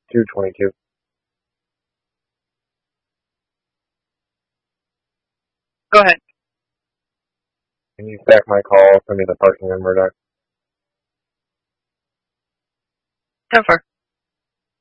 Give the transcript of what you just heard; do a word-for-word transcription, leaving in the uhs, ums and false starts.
two twenty-two. Go ahead. Can you stack my call? Send me the parking in Murdoch. Go for.